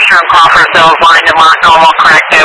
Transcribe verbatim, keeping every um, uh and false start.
restroom, call for Phil's line to mark normal, corrective.